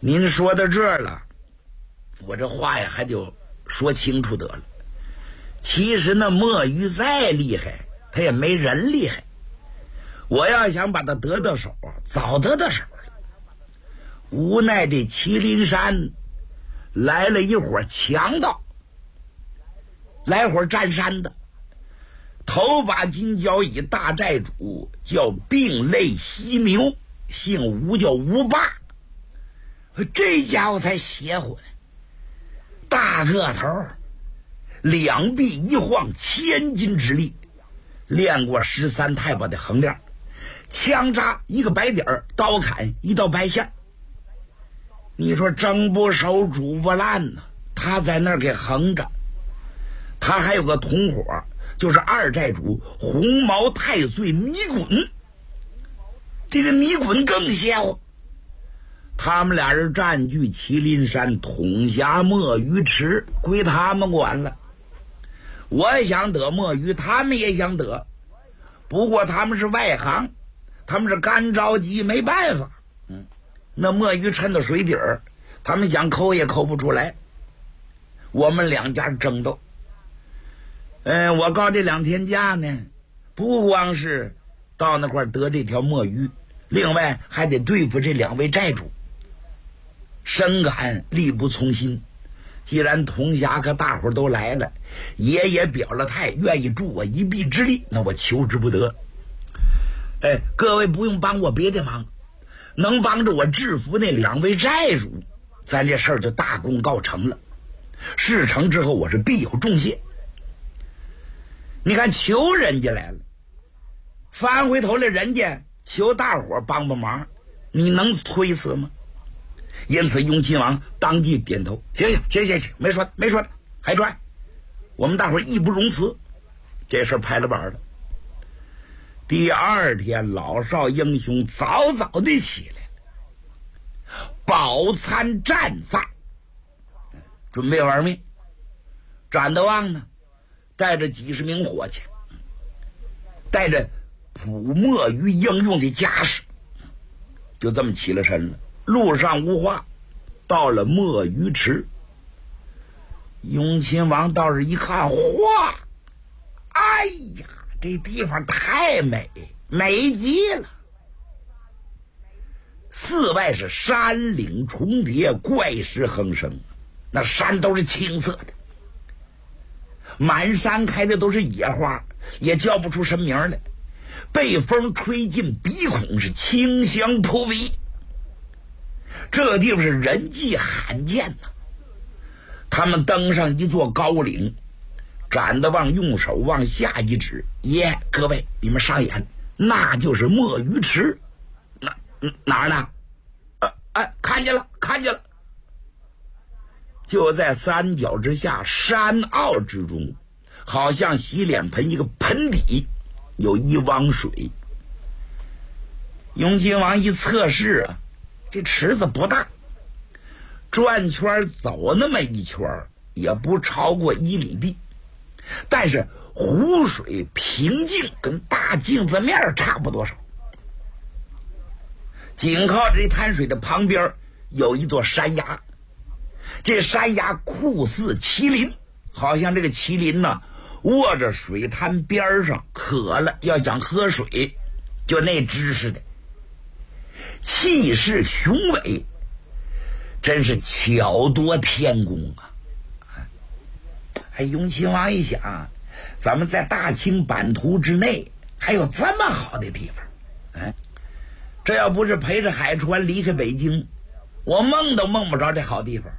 您说到这儿了，我这话呀还就说清楚得了。其实那墨鱼再厉害，他也没人厉害。我要想把他得到手啊，早得到手了。无奈这麒麟山来了一伙强盗，来伙占山的，头把金角乙大寨主叫并类犀牛，姓吴叫吴霸。这家伙才邪乎呢，大个头，两臂一晃千斤之力，练过13太保的横练，枪扎一个白底儿，刀砍一道白线。你说蒸不熟煮不烂呢，他在那儿给横着。他还有个同伙，就是二寨主红毛太岁米滚。这个米滚更邪乎，他们俩人占据麒麟山，统辖墨鱼池，归他们管了。我想得墨鱼，他们也想得，不过他们是外行，他们是干着急，没办法。那墨鱼沉到水底儿，他们想抠也抠不出来。我们两家争斗。我告这2天假呢，不光是到那块得这条墨鱼，另外还得对付这2位寨主。深感力不从心，既然同辖和大伙都来了，爷爷表了态，愿意助我一臂之力，那我求之不得。各位不用帮我别的忙，能帮着我制服那2位寨主，咱这事儿就大功告成了。事成之后，我是必有重谢。你看，求人家来了，翻回头来人家求大伙帮帮忙，你能推辞吗？因此雍亲王当即点头，行，没说的，还拽，我们大伙义不容辞。这事拍了板了。第2天，老少英雄早早的起来了，饱餐战饭，准备玩命。展德旺呢，带着几十名伙计，带着捕墨鱼应用的家什，就这么起了身了。路上无话，到了墨鱼池，雍亲王倒是一看，哗，哎呀，这地方太美极了。四外是山岭重叠，怪石横生，那山都是青色的，满山开的都是野花，也叫不出什么名来。被风吹进鼻孔，是清香扑鼻。这个地方是人迹罕见呐。他们登上一座高岭，展德旺用手往下一指，爷，各位你们上眼，那就是墨鱼池。哪儿呢？看见了。就在山脚之下，山坳之中，好像洗脸盆一个盆底，有一汪水。雍亲王一测试啊，这池子不大，转圈走那么一圈也不超过1里地，但是湖水平静，跟大镜子面差不多少。紧靠着这滩水的旁边有一座山崖，这山崖酷似麒麟，好像这个麒麟呢卧着水滩边上，渴了要想喝水，就那姿势的，气势雄伟，真是巧夺天工啊！雍亲王一想，咱们在大清版图之内还有这么好的地方，这要不是陪着海船离开北京，我梦都梦不着这好地方。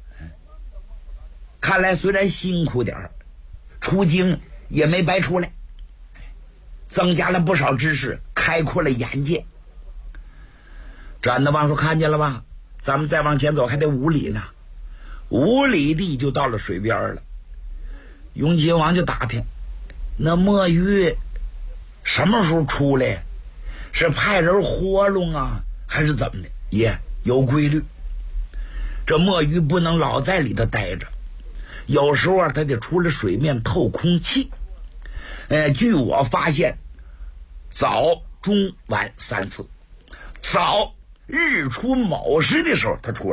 看来虽然辛苦点，出京也没白出来，增加了不少知识，开阔了眼界。展德旺说，看见了吧，咱们再往前走还得5里呢，5里地就到了水边了。雍亲王就打听，那墨鱼什么时候出来，是派人活弄啊，还是怎么的？爷，有规律，这墨鱼不能老在里头待着，有时候它得出了水面透空气。据我发现，早中晚3次，早日出卯时的时候它出来。